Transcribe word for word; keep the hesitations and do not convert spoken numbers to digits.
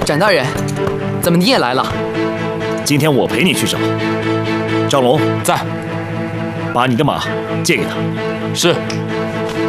展大人，怎么你也来了？ 今天我陪你去找张龙， 在， 把你的马借给他。 是。